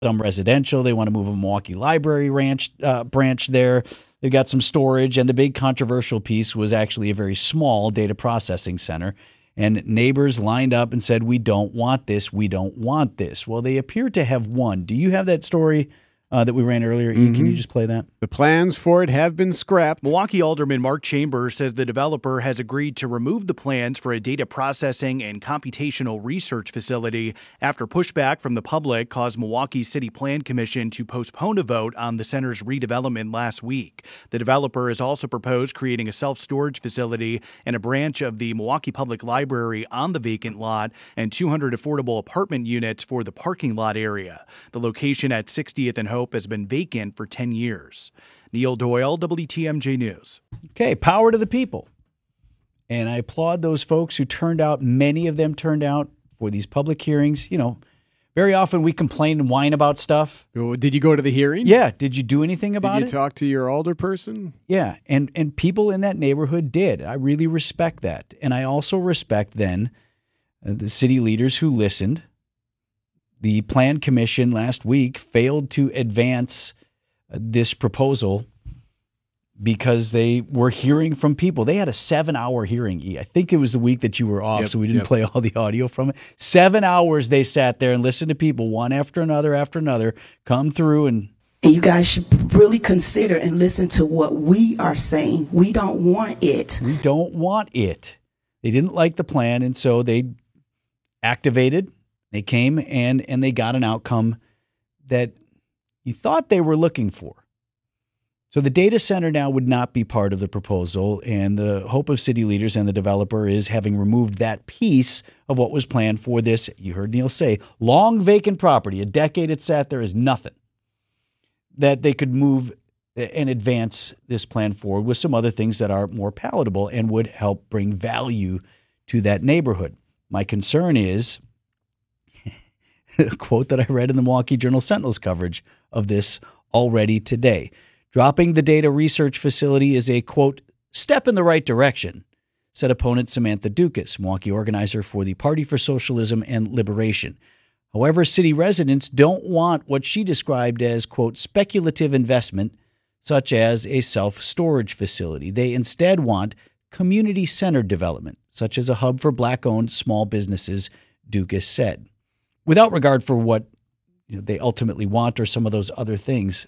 some residential. They want to move a Milwaukee Library branch there. They've got some storage, and the big controversial piece was actually a very small data processing center. And neighbors lined up and said, we don't want this. We don't want this. Well, they appear to have won. Do you have that story that we ran earlier? Mm-hmm. Can you just play that? The plans for it have been scrapped. Milwaukee Alderman Mark Chambers says the developer has agreed to remove the plans for a data processing and computational research facility after pushback from the public caused Milwaukee City Plan Commission to postpone a vote on the center's redevelopment last week. The developer has also proposed creating a self-storage facility and a branch of the Milwaukee Public Library on the vacant lot and 200 affordable apartment units for the parking lot area. The location at 60th and Hope has been vacant for 10 years. Neil Doyle, WTMJ News. Okay, power to the people. And I applaud those folks who turned out. Many of them turned out for these public hearings. You know, very often we complain and whine about stuff. Did you go to the hearing? Yeah. Did you do anything about it? Did you talk to your alderperson? Yeah. And people in that neighborhood did. I really respect that. And I also respect then the city leaders who listened. The Plan Commission last week failed to advance this proposal because they were hearing from people. They had a 7-hour hearing, E. I think it was the week that you were off, so we didn't play all the audio from it. 7 hours they sat there and listened to people, one after another, come through. And you guys should really consider and listen to what we are saying. We don't want it. We don't want it. They didn't like the plan, and so they activated. They came and they got an outcome that you thought they were looking for. So the data center now would not be part of the proposal, and the hope of city leaders and the developer is having removed that piece of what was planned for this, you heard Neil say, long vacant property. A decade it sat there is nothing. That they could move and advance this plan forward with some other things that are more palatable and would help bring value to that neighborhood. My concern is a quote that I read in the Milwaukee Journal-Sentinel's coverage of this already today. Dropping the data research facility is a, quote, step in the right direction, said opponent Samantha Dukas, Milwaukee organizer for the Party for Socialism and Liberation. However, city residents don't want what she described as, quote, speculative investment, such as a self-storage facility. They instead want community-centered development, such as a hub for Black-owned small businesses, Dukas said. Without regard for what they ultimately want or some of those other things,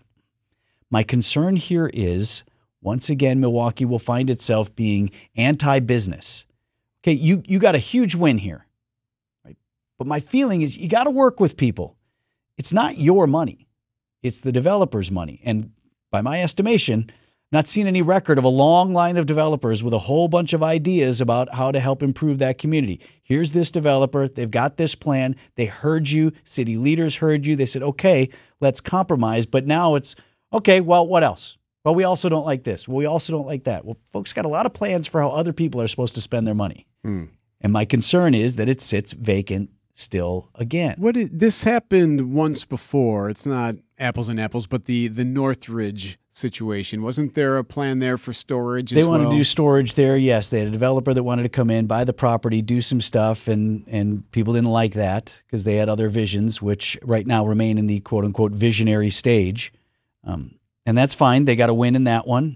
my concern here is, once again, Milwaukee will find itself being anti-business. Okay, you got a huge win here, right? But my feeling is you got to work with people. It's not your money. It's the developer's money. And by my estimation, not seen any record of a long line of developers with a whole bunch of ideas about how to help improve that community. Here's this developer. They've got this plan. They heard you. City leaders heard you. They said, okay, let's compromise. But now it's, okay, well, what else? Well, we also don't like this. Well, we also don't like that. Well, folks got a lot of plans for how other people are supposed to spend their money. And my concern is that it sits vacant still again. This happened once before. It's not apples and apples, but the Northridge situation. Wasn't there a plan there for storage as well? They wanted to do storage there, yes. They had a developer that wanted to come in, buy the property, do some stuff, and people didn't like that because they had other visions, which right now remain in the quote-unquote visionary stage. And that's fine. They got a win in that one.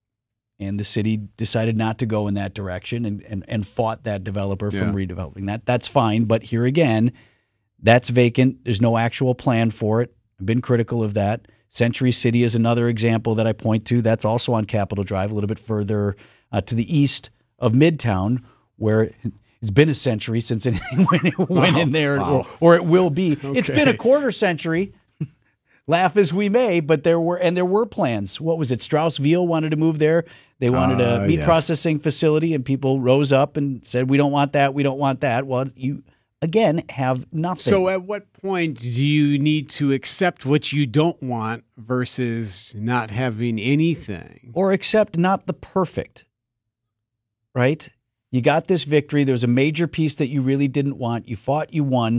And the city decided not to go in that direction and fought that developer from redeveloping that. That's fine. But here again, that's vacant. There's no actual plan for it. I've been critical of that. Century City is another example that I point to. That's also on Capitol Drive, a little bit further to the east of Midtown, where it's been a century since anything went in there, or it will be. Okay. It's been a quarter century. Laugh as we may, but there were plans. What was it? Strauss Veal wanted to move there. They wanted a meat processing facility, and people rose up and said, we don't want that, we don't want that. Well, you, again, have nothing. So at what point do you need to accept what you don't want versus not having anything? Or accept not the perfect, right? You got this victory. There was a major piece that you really didn't want. You fought, you won.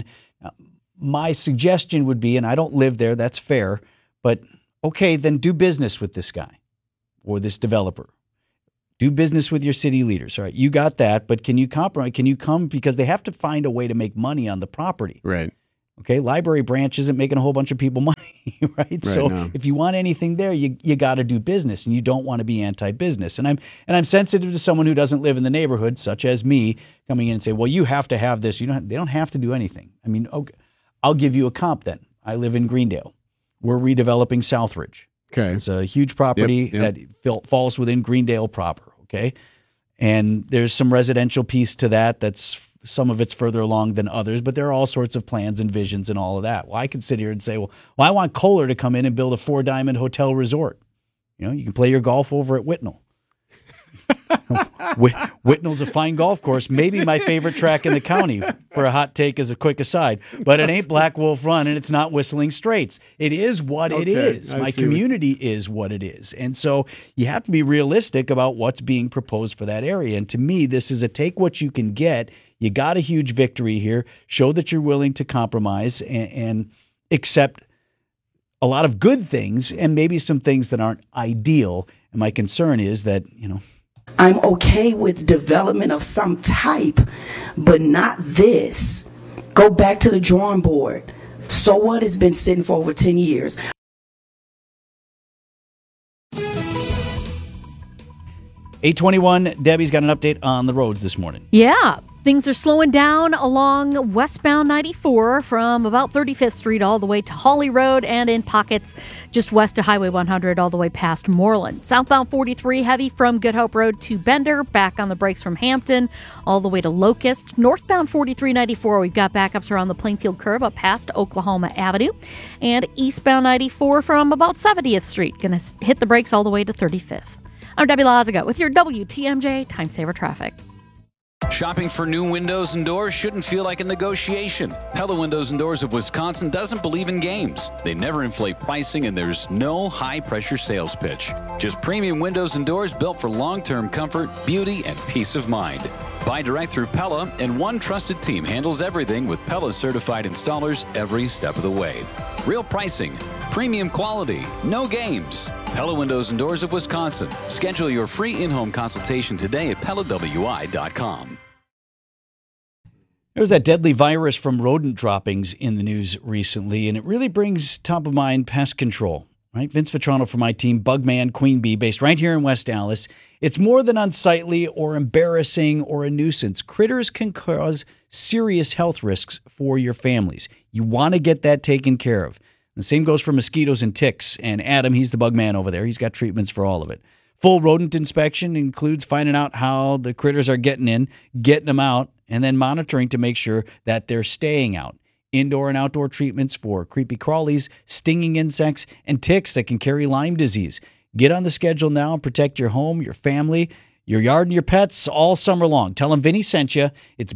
My suggestion would be, and I don't live there, that's fair, but okay, then do business with this guy or this developer. Do business with your city leaders. All right, you got that, but can you compromise? Can you come? Because they have to find a way to make money on the property. Right. Okay, library branch isn't making a whole bunch of people money, right? So no. if you want anything there, you got to do business, and you don't want to be anti-business. And I'm sensitive to someone who doesn't live in the neighborhood, such as me, coming in and say, well, you have to have this. They don't have to do anything. I mean, okay, I'll give you a comp then. I live in Greendale. We're redeveloping Southridge. Okay. It's a huge property that falls within Greendale proper, okay? And there's some residential piece to that some of it's further along than others, but there are all sorts of plans and visions and all of that. Well, I could sit here and say, well, I want Kohler to come in and build a 4-diamond hotel resort. You can play your golf over at Whitnall. Whitnall's a fine golf course, maybe my favorite track in the county, for a hot take as a quick aside. But it ain't Black Wolf Run, and it's not Whistling Straits. It is what it is. My community is what it is. And so you have to be realistic about what's being proposed for that area. And to me, this is a take what you can get. You got a huge victory here. Show that you're willing to compromise and accept a lot of good things and maybe some things that aren't ideal. And my concern is that, I'm okay with development of some type, but not this. Go back to the drawing board. So what? It's been sitting for over 10 years. $8:21, Debbie's got an update on the roads this morning. Yeah, things are slowing down along westbound 94 from about 35th Street all the way to Hawley Road and in pockets just west of Highway 100 all the way past Moreland. Southbound 43 heavy from Good Hope Road to Bender, back on the brakes from Hampton all the way to Locust. Northbound 4394, we've got backups around the Plainfield curve up past Oklahoma Avenue. And eastbound 94 from about 70th Street, going to hit the brakes all the way to 35th. I'm Debbie Lazaga with your WTMJ Time Saver Traffic. Shopping for new windows and doors shouldn't feel like a negotiation. Pella Windows and Doors of Wisconsin doesn't believe in games. They never inflate pricing, and there's no high-pressure sales pitch. Just premium windows and doors built for long-term comfort, beauty, and peace of mind. Buy direct through Pella, and one trusted team handles everything with Pella-certified installers every step of the way. Real pricing, premium quality, no games. Pella Windows and Doors of Wisconsin. Schedule your free in-home consultation today at PellaWI.com. There was that deadly virus from rodent droppings in the news recently, and it really brings top of mind pest control. Right? Vince Vitrano from my team, Bugman Queen Bee, based right here in West Dallas. It's more than unsightly or embarrassing or a nuisance. Critters can cause serious health risks for your families. You want to get that taken care of. The same goes for mosquitoes and ticks. And Adam, he's the bug man over there. He's got treatments for all of it. Full rodent inspection includes finding out how the critters are getting in, getting them out, and then monitoring to make sure that they're staying out. Indoor and outdoor treatments for creepy crawlies, stinging insects, and ticks that can carry Lyme disease. Get on the schedule now and protect your home, your family, your yard, and your pets all summer long. Tell them Vinny sent you. It's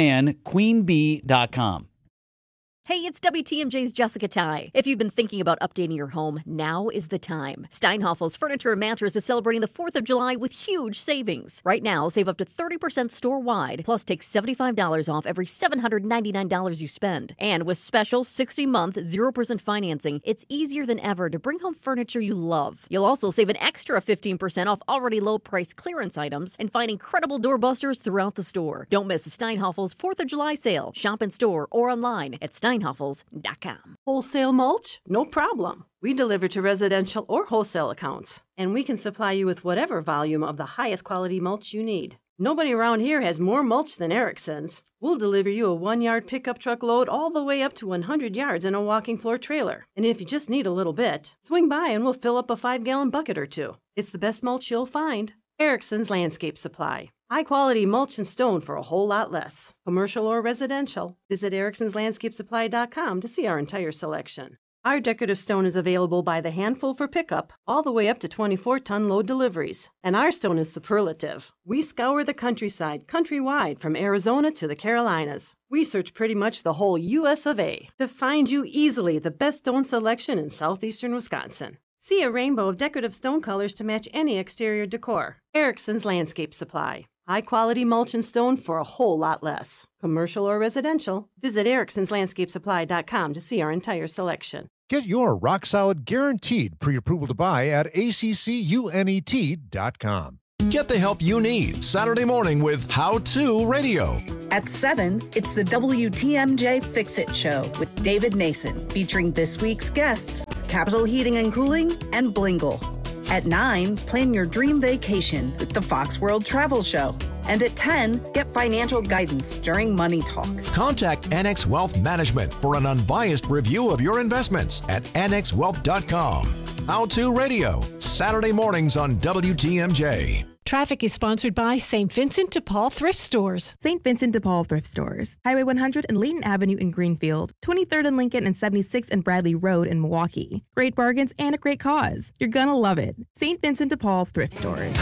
bugmanqueenbee.com. Hey, it's WTMJ's Jessica Ty. If you've been thinking about updating your home, now is the time. Steinhafels Furniture and Mattress is celebrating the 4th of July with huge savings. Right now, save up to 30% store-wide, plus take $75 off every $799 you spend. And with special 60-month, 0% financing, it's easier than ever to bring home furniture you love. You'll also save an extra 15% off already low-price clearance items and find incredible doorbusters throughout the store. Don't miss the Steinhafels 4th of July sale. Shop in store or online at steinhafels.com. Wholesale mulch? No problem. We deliver to residential or wholesale accounts, and we can supply you with whatever volume of the highest quality mulch you need. Nobody around here has more mulch than Erickson's. We'll deliver you a 1-yard pickup truck load all the way up to 100 yards in a walking floor trailer. And if you just need a little bit, swing by and we'll fill up a 5-gallon bucket or two. It's the best mulch you'll find. Erickson's Landscape Supply. High-quality mulch and stone for a whole lot less. Commercial or residential. Visit ericksonslandscapesupply.com to see our entire selection. Our decorative stone is available by the handful for pickup, all the way up to 24-ton load deliveries. And our stone is superlative. We scour the countryside, countrywide, from Arizona to the Carolinas. We search pretty much the whole U.S. of A. to find you easily the best stone selection in southeastern Wisconsin. See a rainbow of decorative stone colors to match any exterior decor. Erickson's Landscape Supply. High-quality mulch and stone for a whole lot less. Commercial or residential, visit ericksonslandscapesupply.com to see our entire selection. Get your rock-solid guaranteed pre-approval to buy at ACCUNET.com. Get the help you need Saturday morning with How To Radio. At 7, it's the WTMJ Fix-It Show with David Nason, featuring this week's guests, Capital Heating and Cooling and Blingle. At 9, plan your dream vacation with the Fox World Travel Show. And at 10, get financial guidance during Money Talk. Contact Annex Wealth Management for an unbiased review of your investments at annexwealth.com. How To Radio, Saturday mornings on WTMJ. Traffic is sponsored by St. Vincent de Paul Thrift Stores. St. Vincent de Paul Thrift Stores. Highway 100 and Layton Avenue in Greenfield. 23rd and Lincoln and 76th and Bradley Road in Milwaukee. Great bargains and a great cause. You're gonna love it. St. Vincent de Paul Thrift Stores.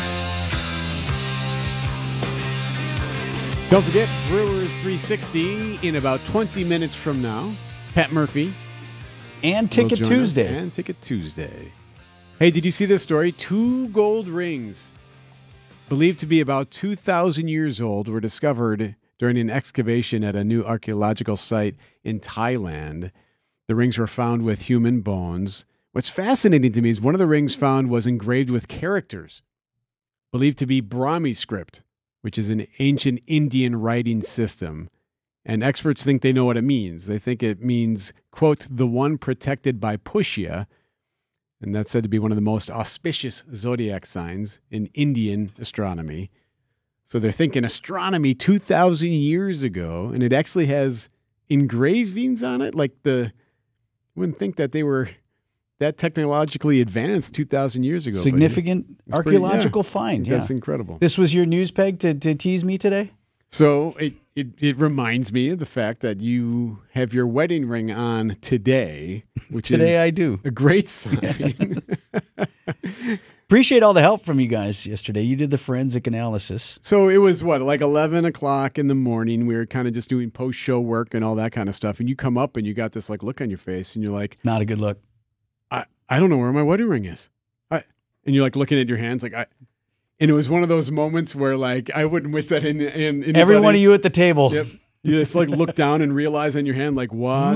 Don't forget, Brewers 360 in about 20 minutes from now. Pat Murphy. And Ticket Tuesday. And Ticket Tuesday. Hey, did you see this story? 2 gold rings, believed to be about 2,000 years old, were discovered during an excavation at a new archaeological site in Thailand. The rings were found with human bones. What's fascinating to me is one of the rings found was engraved with characters, believed to be Brahmi script, which is an ancient Indian writing system. And experts think they know what it means. They think it means, quote, the one protected by Pushya. And that's said to be one of the most auspicious zodiac signs in Indian astronomy. So they're thinking astronomy 2,000 years ago, and it actually has engravings on it. Like you wouldn't think that they were that technologically advanced 2,000 years ago. Significant archaeological find. Yeah. That's incredible. This was your news peg to tease me today? So it reminds me of the fact that you have your wedding ring on today, which today is I do. A great sign. Appreciate all the help from you guys yesterday. You did the forensic analysis. So it was like 11 o'clock in the morning. We were kind of just doing post-show work and all that kind of stuff. And you come up and you got this like look on your face and you're like, not a good look. I don't know where my wedding ring is. And you're like looking at your hands like, and it was one of those moments where, like, I wouldn't wish that in every one of you at the table. Yep. You just, like, look down and realize on your hand, like, what?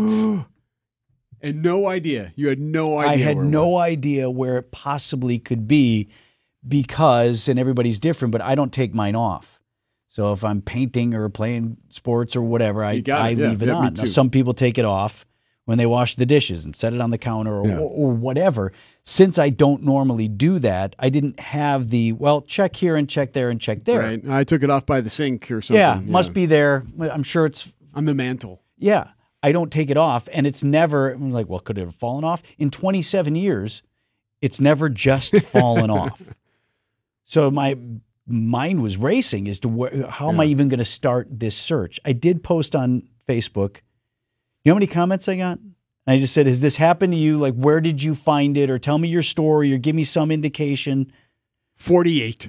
And no idea. You had no idea. I had no idea where it possibly could be because, and everybody's different, but I don't take mine off. So if I'm painting or playing sports or whatever, I leave it on. Now, some people take it off when they wash the dishes and set it on the counter or whatever. Since I don't normally do that, I didn't have check here and check there and check there. Right. I took it off by the sink or something. Yeah, must be there. I'm sure it's on the mantle. Yeah. I don't take it off, and it's never, I'm like, well, could it have fallen off? In 27 years, it's never just fallen off. So my mind was racing as to how am I even going to start this search? I did post on Facebook. You know how many comments I got? And I just said, has this happened to you? Like, where did you find it? Or tell me your story or give me some indication. 48.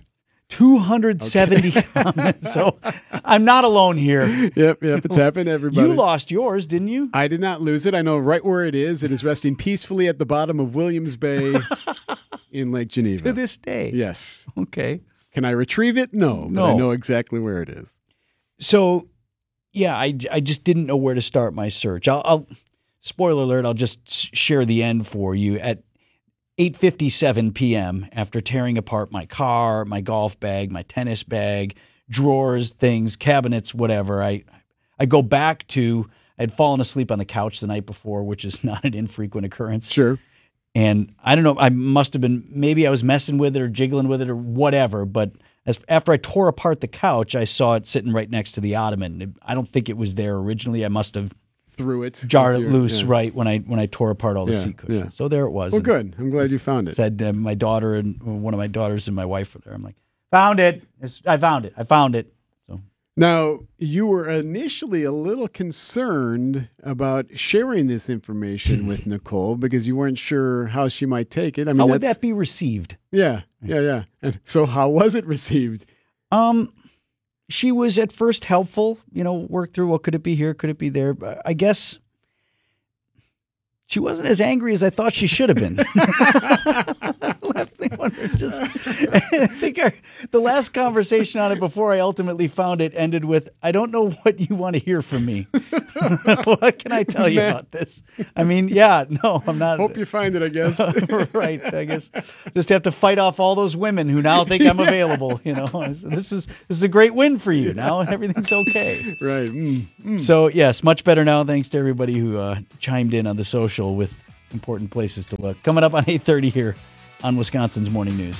270 comments. So I'm not alone here. Yep. It's happened to everybody. You lost yours, didn't you? I did not lose it. I know right where it is. It is resting peacefully at the bottom of Williams Bay in Lake Geneva. To this day. Yes. Okay. Can I retrieve it? No. But I know exactly where it is. So, yeah, I just didn't know where to start my search. I'll spoiler alert, I'll just share the end for you. At 8:57 p.m., after tearing apart my car, my golf bag, my tennis bag, drawers, things, cabinets, whatever, I go back to, I had fallen asleep on the couch the night before, which is not an infrequent occurrence. Sure. And I don't know, I must have been, maybe I was messing with it or jiggling with it or whatever, but after I tore apart the couch, I saw it sitting right next to the ottoman. I don't think it was there originally. I must have jarred it loose right when I tore apart all the seat cushions. Yeah. So there it was. Well, good. I'm glad you found it. Said my daughter and one of my daughters and my wife were there. I'm like, found it. I found it. So now, you were initially a little concerned about sharing this information with Nicole because you weren't sure how she might take it. I mean, how would that be received? Yeah. And so how was it received? She was at first helpful, worked through, well, could it be here? Could it be there? I guess she wasn't as angry as I thought she should have been. I think the last conversation on it before I ultimately found it ended with, I don't know what you want to hear from me. What can I tell you about this? I mean, I'm not. Hope you find it, I guess. Right. I guess just have to fight off all those women who now think I'm available. This is a great win for you. Now everything's okay. Right. So, yes, much better now. Thanks to everybody who chimed in on the social with important places to look. Coming up on 8:30 here on Wisconsin's Morning News.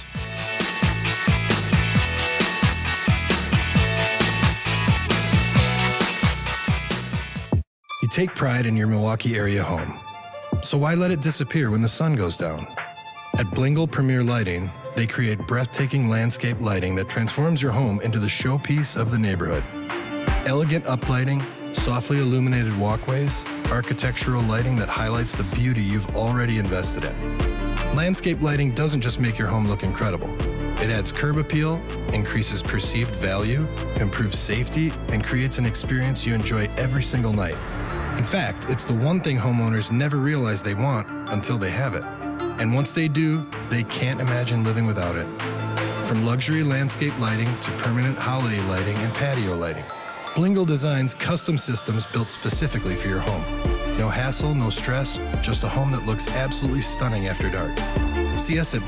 You take pride in your Milwaukee area home. So why let it disappear when the sun goes down? At Blingle Premier Lighting, they create breathtaking landscape lighting that transforms your home into the showpiece of the neighborhood. Elegant uplighting, softly illuminated walkways, architectural lighting that highlights the beauty you've already invested in. Landscape lighting doesn't just make your home look incredible. It adds curb appeal, increases perceived value, improves safety, and creates an experience you enjoy every single night. In fact, it's the one thing homeowners never realize they want until they have it. And once they do, they can't imagine living without it. From luxury landscape lighting to permanent holiday lighting and patio lighting, Blingle designs custom systems built specifically for your home. No hassle, no stress, just a home that looks absolutely stunning after dark. See us at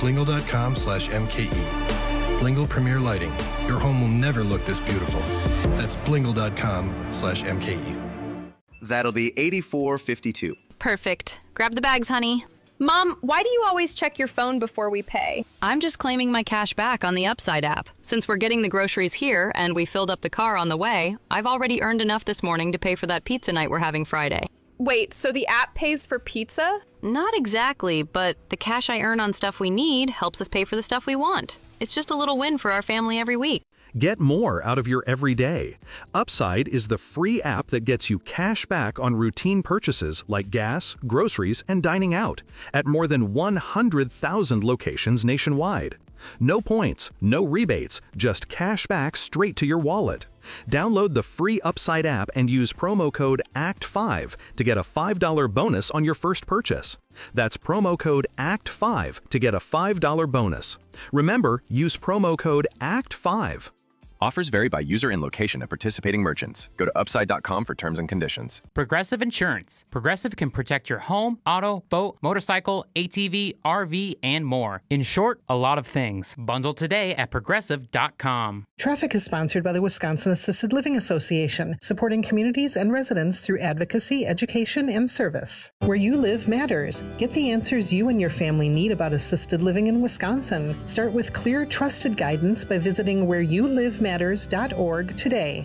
blingle.com/MKE. Blingle Premier Lighting. Your home will never look this beautiful. That's blingle.com/MKE. That'll be $84.52. Perfect. Grab the bags, honey. Mom, why do you always check your phone before we pay? I'm just claiming my cash back on the Upside app. Since we're getting the groceries here and we filled up the car on the way, I've already earned enough this morning to pay for that pizza night we're having Friday. Wait, so the app pays for pizza? Not exactly, but the cash I earn on stuff we need helps us pay for the stuff we want. It's just a little win for our family every week. Get more out of your everyday. Upside is the free app that gets you cash back on routine purchases like gas, groceries, and dining out at more than 100,000 locations nationwide. No points, no rebates, just cash back straight to your wallet. Download the free Upside app and use promo code ACT5 to get a $5 bonus on your first purchase. That's promo code ACT5 to get a $5 bonus. Remember, use promo code ACT5. Offers vary by user and location at participating merchants. Go to upside.com for terms and conditions. Progressive Insurance. Progressive can protect your home, auto, boat, motorcycle, ATV, RV, and more. In short, a lot of things. Bundle today at progressive.com. Traffic is sponsored by the Wisconsin Assisted Living Association, supporting communities and residents through advocacy, education, and service. Where you live matters. Get the answers you and your family need about assisted living in Wisconsin. Start with clear, trusted guidance by visiting whereyoulive.org today.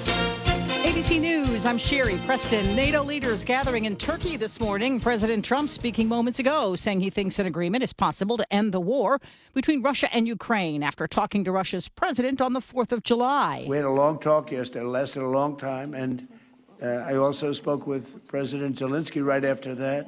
ABC News, I'm Sherry Preston. NATO leaders gathering in Turkey this morning. President Trump speaking moments ago, saying he thinks an agreement is possible to end the war between Russia and Ukraine after talking to Russia's president on the 4th of July. We had a long talk yesterday. It lasted a long time. And I also spoke with President Zelensky right after that.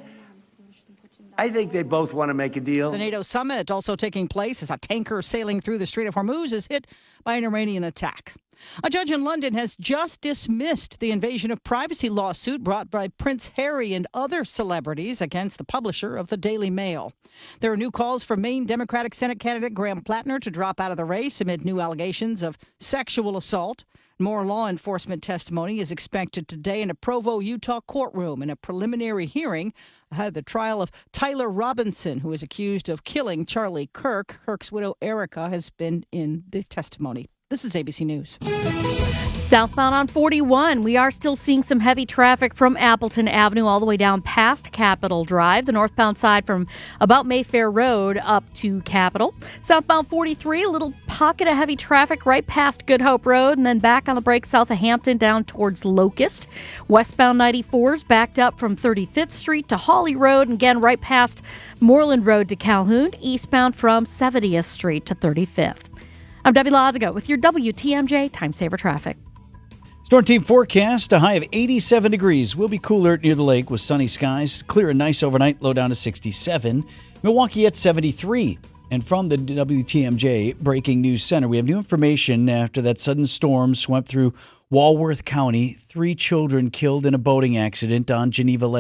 I think they both want to make a deal. The NATO summit also taking place as a tanker sailing through the Strait of Hormuz is hit by an Iranian attack. A judge in London has just dismissed the invasion of privacy lawsuit brought by Prince Harry and other celebrities against the publisher of the Daily Mail. There are new calls for Maine Democratic Senate candidate Graham Plattner to drop out of the race amid new allegations of sexual assault. More law enforcement testimony is expected today in a Provo, Utah courtroom in a preliminary hearing ahead of the trial of Tyler Robinson, who is accused of killing Charlie Kirk. Kirk's widow, Erica, has been in the testimony. This is ABC News. Southbound on 41, we are still seeing some heavy traffic from Appleton Avenue all the way down past Capitol Drive. The northbound side from about Mayfair Road up to Capitol. Southbound 43, a little pocket of heavy traffic right past Good Hope Road and then back on the break south of Hampton down towards Locust. Westbound 94's backed up from 35th Street to Hawley Road and again right past Moreland Road to Calhoun. Eastbound from 70th Street to 35th. I'm Debbie Lazago with your WTMJ Time Saver Traffic. Storm Team forecast, a high of 87 degrees. Will be cooler near the lake with sunny skies. Clear and nice overnight, low down to 67. Milwaukee at 73. And from the WTMJ Breaking News Center, we have new information after that sudden storm swept through Walworth County. 3 children killed in a boating accident on Geneva Lake.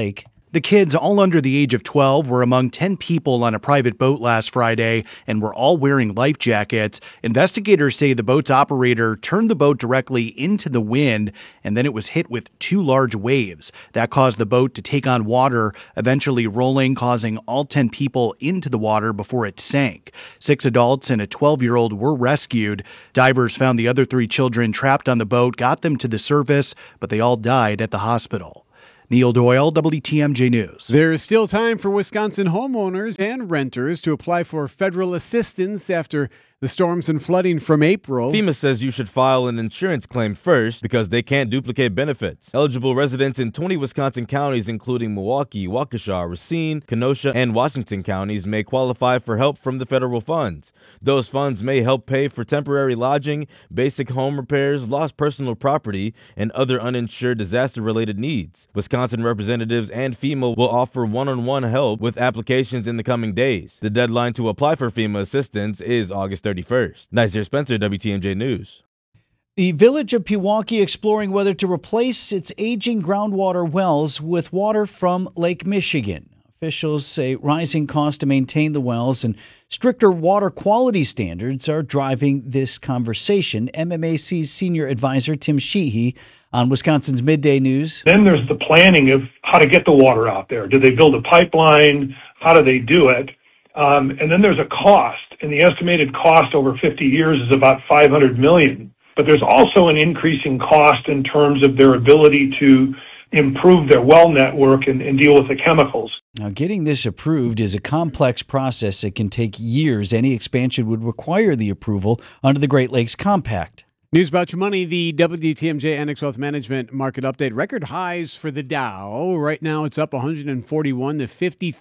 The kids, all under the age of 12, were among 10 people on a private boat last Friday and were all wearing life jackets. Investigators say the boat's operator turned the boat directly into the wind, and then it was hit with 2 large waves. That caused the boat to take on water, eventually rolling, causing all 10 people into the water before it sank. 6 adults and a 12-year-old were rescued. Divers found the other 3 children trapped on the boat, got them to the surface, but they all died at the hospital. Neil Doyle, WTMJ News. There is still time for Wisconsin homeowners and renters to apply for federal assistance after the storms and flooding from April. FEMA says you should file an insurance claim first because they can't duplicate benefits. Eligible residents in 20 Wisconsin counties, including Milwaukee, Waukesha, Racine, Kenosha, and Washington counties, may qualify for help from the federal funds. Those funds may help pay for temporary lodging, basic home repairs, lost personal property, and other uninsured disaster-related needs. Wisconsin representatives and FEMA will offer one-on-one help with applications in the coming days. The deadline to apply for FEMA assistance is August 31st. Nazir Spencer, WTMJ News. The village of Pewaukee exploring whether to replace its aging groundwater wells with water from Lake Michigan. Officials say rising costs to maintain the wells and stricter water quality standards are driving this conversation. MMAC's senior advisor Tim Sheehy on Wisconsin's Midday News. Then there's the planning of how to get the water out there. Do they build a pipeline? How do they do it? And then there's a cost, and the estimated cost over 50 years is about $500 million. But there's also an increasing cost in terms of their ability to improve their well network and deal with the chemicals. Now, getting this approved is a complex process that can take years. Any expansion would require the approval under the Great Lakes Compact. News about your money, the WTMJ Annex Wealth Management market update. Record highs for the Dow. Right now it's up 141 to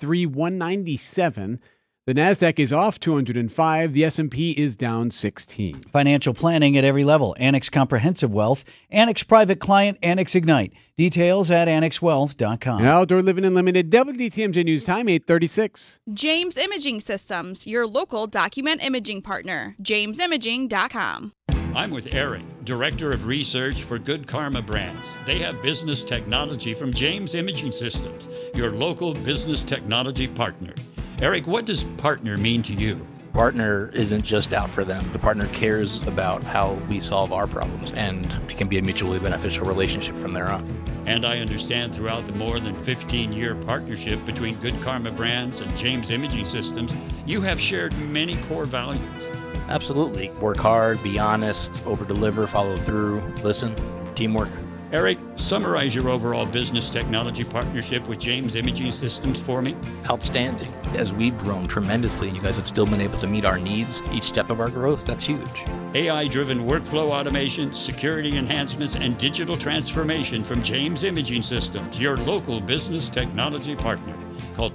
53,197. The NASDAQ is off 205. The S&P is down 16. Financial planning at every level. Annex Comprehensive Wealth, Annex Private Client, Annex Ignite. Details at annexwealth.com. Outdoor Living Unlimited, WTMJ News Time, 8:36. James Imaging Systems, your local document imaging partner. JamesImaging.com. I'm with Eric, Director of Research for Good Karma Brands. They have business technology from James Imaging Systems, your local business technology partner. Eric, what does partner mean to you? Partner isn't just out for them. The partner cares about how we solve our problems, and it can be a mutually beneficial relationship from there on. And I understand throughout the more than 15-year partnership between Good Karma Brands and James Imaging Systems, you have shared many core values. Absolutely. Work hard, be honest, over-deliver, follow through, listen, teamwork. Eric, summarize your overall business technology partnership with James Imaging Systems for me. Outstanding. As we've grown tremendously and you guys have still been able to meet our needs each step of our growth, that's huge. AI-driven workflow automation, security enhancements, and digital transformation from James Imaging Systems, your local business technology partner. Call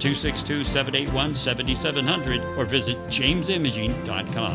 262-781-7700 or visit jamesimaging.com.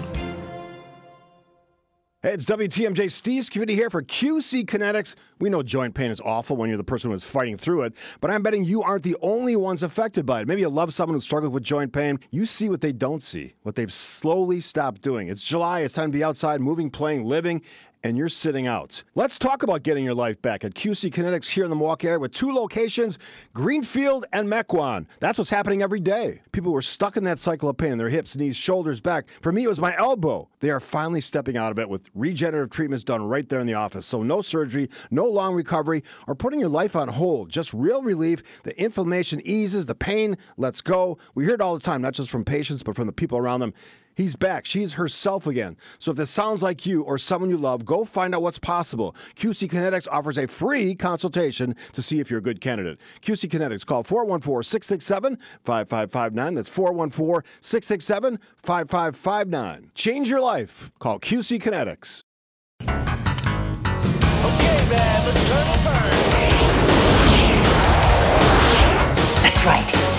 Hey, it's WTMJ Steve Scavini here for QC Kinetics. We know joint pain is awful when you're the person who's fighting through it, but I'm betting you aren't the only ones affected by it. Maybe you love someone who struggles with joint pain. You see what they don't see, what they've slowly stopped doing. It's July, it's time to be outside, moving, playing, living, and you're sitting out. Let's talk about getting your life back at QC Kinetics here in the Milwaukee area with 2 locations, Greenfield and Mequon. That's what's happening every day. People were stuck in that cycle of pain in their hips, knees, shoulders, back. For me, it was my elbow. They are finally stepping out of it with regenerative treatments done right there in the office. So no surgery, no long recovery, or putting your life on hold. Just real relief. The inflammation eases, the pain lets go. We hear it all the time, not just from patients, but from the people around them. He's back. She's herself again. So if this sounds like you or someone you love, go find out what's possible. QC Kinetics offers a free consultation to see if you're a good candidate. QC Kinetics, call 414-667-5559. That's 414-667-5559. Change your life. Call QC Kinetics. Okay, man, let's turn the turn. That's right.